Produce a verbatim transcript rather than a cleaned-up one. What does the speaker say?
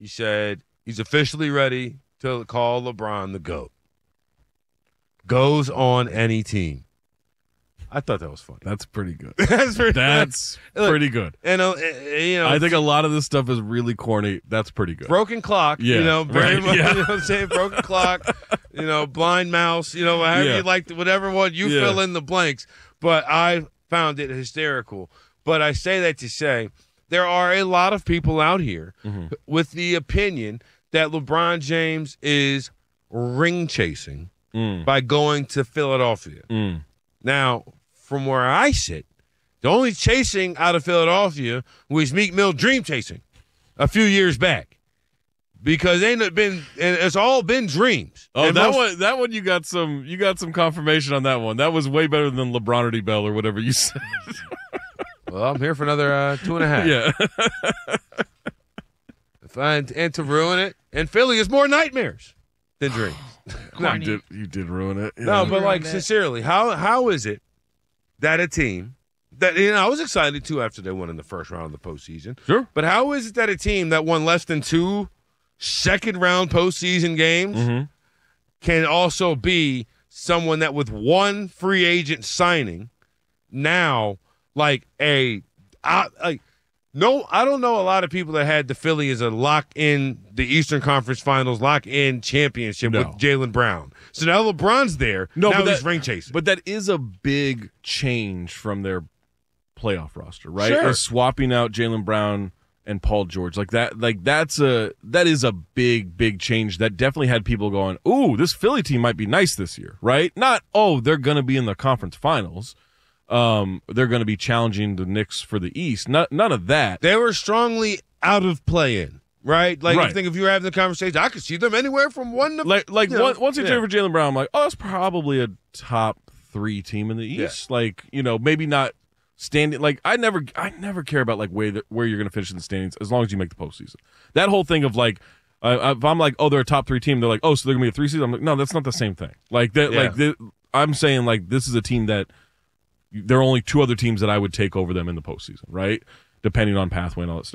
He said he's officially ready to call LeBron the GOAT. Goes on any team. I thought that was funny. That's pretty good. That's pretty, That's Look, pretty good. And uh, you know, I think a lot of this stuff is really corny. That's pretty good. broken clock. Yeah, you know, very right, much. yeah. You know what I'm saying? Broken clock. You know, blind mouse. You know, however Yeah. you like, whatever one you Yeah. fill in the blanks. But I found it hysterical. But I say that to say there are a lot of people out here Mm-hmm. with the opinion that LeBron James is ring chasing Mm. by going to Philadelphia. Mm. Now, from where I sit, the only chasing out of Philadelphia was Meek Mill dream chasing a few years back. Because ain't it been and it's all been dreams. Oh, And that most- one that one you got some you got some confirmation on that one. That was way better than LeBron or Bell or whatever you said. Well, I'm here for another uh, two and a half. Yeah. If I, and to ruin it. And Philly is more nightmares than dreams. you did you did ruin it. Yeah. No, but like ruined it. sincerely, how how is it that a team that you know I was excited too after they won in the first round of the postseason. Sure. But how is it that a team that won less than two second round postseason games Mm-hmm. can also be someone that with one free agent signing now like a I, like no I don't know a lot of people that had the Philly as a lock in the Eastern Conference Finals lock in championship No. with Jaylen Brown. So now LeBron's there. No, now but he's that- ring chasing. But that is a big change from their playoff roster, right? Sure. Is swapping out Jaylen Brown and Paul George. Like that like that's a that is a big, big change that definitely had people going, ooh, this Philly team might be nice this year, right? Not, oh, they're gonna be in the conference finals. Um, they're gonna be challenging the Knicks for the East. Not, none of that. They were strongly out of play-in, right? Like, Right. I think if you were having the conversation, I could see them anywhere from one to Like like you know, one, once you yeah. trade for Jaylen Brown, I'm like, oh, that's probably a top three team in the East. Like, you know, maybe not standing. Like, I never I never care about like where the, where you're going to finish in the standings as long as you make the postseason. That whole thing of like, uh, if I'm like, oh, they're a top three team, they're like, oh, so they're going to be a three seed. I'm like, no, that's not the same thing. Like that. Yeah. Like the, I'm saying like this is a team that there are only two other teams that I would take over them in the postseason, right? Depending on pathway and all that stuff.